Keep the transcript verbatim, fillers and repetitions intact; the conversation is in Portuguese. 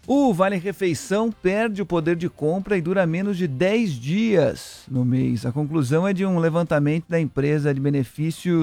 O Vale Refeição perde o poder de compra e dura menos de dez dias no mês. A conclusão é de um levantamento da empresa de benefícios